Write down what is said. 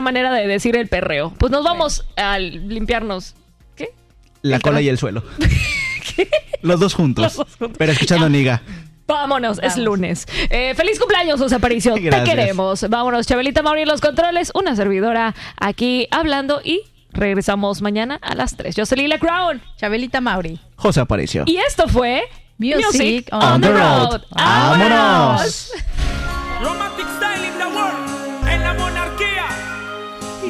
manera de decir el perreo. Pues nos vamos a limpiarnos. ¿Qué? La cola y el suelo. ¿Qué? Los dos juntos. Pero escuchando Niga. Vámonos, es lunes. Feliz cumpleaños, José Aparicio. Te queremos. Vámonos, Chabelita Mauri en los controles. Una servidora aquí hablando y regresamos mañana a las 3. Yo soy Lila Crown. Chabelita Mauri. José Aparicio. Y esto fue Music on the Road. ¡Vámonos!